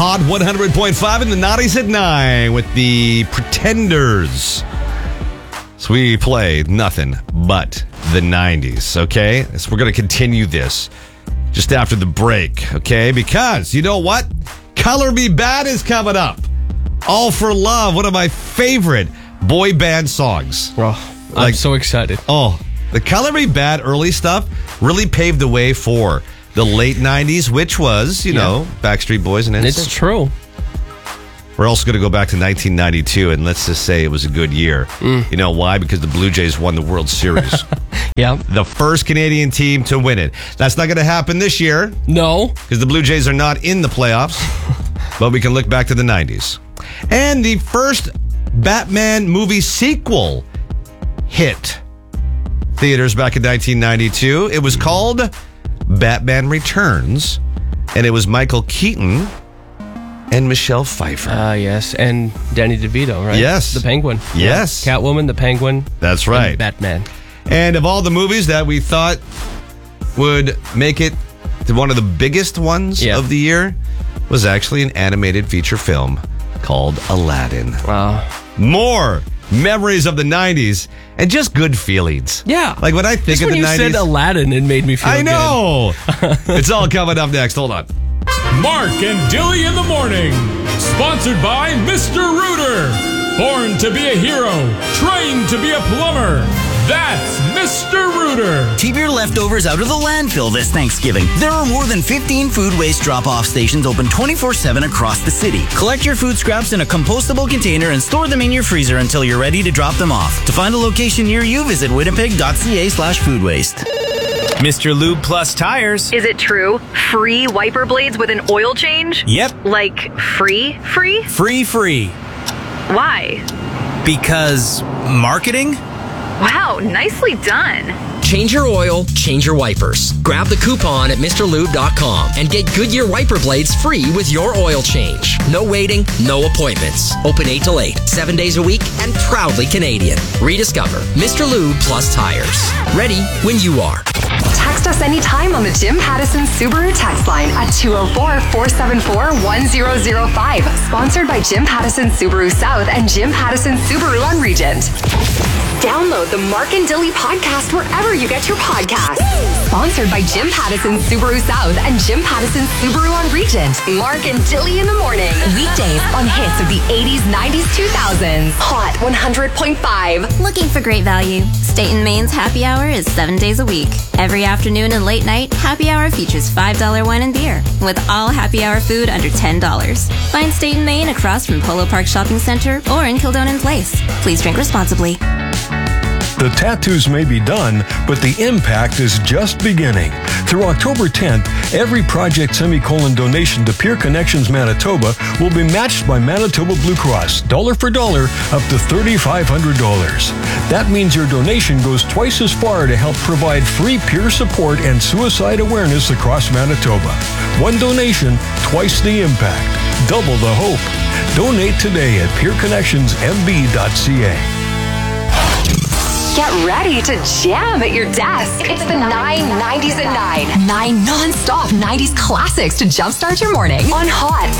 Hot 100.5 in the 90s at 9 with the Pretenders. So we play nothing but the 90s, okay? So we're going to continue this just after the break, okay? Because, you know what? Color Me Bad is coming up. All for Love, one of my favorite boy band songs. Oh, I'm so excited. Oh, the Color Me Bad early stuff really paved the way for the late 90s, which was, you know, Backstreet Boys and NSYNC. It's true. We're also going to go back to 1992, and let's just say it was a good year. You know why? Because the Blue Jays won the World Series. Yeah. The first Canadian team to win it. That's not going to happen this year. No. Because the Blue Jays are not in the playoffs. But we can look back to the 90s. And the first Batman movie sequel hit theaters back in 1992. It was called Batman Returns, and it was Michael Keaton and Michelle Pfeiffer. Yes, and Danny DeVito, right? Yes. The Penguin. Yes. Yeah. Catwoman, the Penguin. That's right. And Batman. And of all the movies that we thought would make it to one of the biggest ones of the year was actually an animated feature film called Aladdin. Wow. More memories of the 90s and just good feelings. Yeah. Like when I think Just of when the 90s. you said Aladdin, it made me feel I know. It's all coming up next. Hold on. Mark and Dilly in the morning. Sponsored by Mr. Rooter. Born to be a hero. Trained to be a plumber. That's Mr. Rooter. Keep your leftovers out of the landfill this Thanksgiving. There are more than 15 food waste drop-off stations open 24/7 across the city. Collect your food scraps in a compostable container and store them in your freezer until you're ready to drop them off. To find a location near you, visit winnipeg.ca/food waste. Mr. Lube Plus Tires. Is it true? Free wiper blades with an oil change? Yep. Like free? Free. Why? Because marketing? Wow, nicely done. Change your oil, change your wipers. Grab the coupon at MrLube.com and get Goodyear wiper blades free with your oil change. No waiting, no appointments. Open 8 till 8, 7 days a week, and proudly Canadian. Rediscover Mr. Lube Plus Tires. Ready when you are. Text us anytime on the Jim Pattison Subaru text line at 204-474-1005. Sponsored by Jim Pattison Subaru South and Jim Pattison Subaru on Regent. Download the Mark and Dilly podcast wherever you get your podcasts. Sponsored by Jim Pattison Subaru South and Jim Pattison Subaru on Regent. Mark and Dilly in the morning. Weekdays on hits of the 80s, 90s, 2000s. Hot 100.5. Looking for great value? State and Maine's Happy Hour is 7 days a week. Every afternoon and late night, Happy Hour features $5 wine and beer, with all Happy Hour food under $10. Find State and Maine across from Polo Park Shopping Center or in Kildonan Place. Please drink responsibly. The tattoos may be done, but the impact is just beginning. Through October 10th, every Project Semicolon donation to Peer Connections Manitoba will be matched by Manitoba Blue Cross, dollar for dollar, up to $3,500. That means your donation goes twice as far to help provide free peer support and suicide awareness across Manitoba. One donation, twice the impact. Double the hope. Donate today at peerconnectionsmb.ca. Get ready to jam at your desk. It's the 990s at 9. 9 non-stop 90s classics to jumpstart your morning on Hot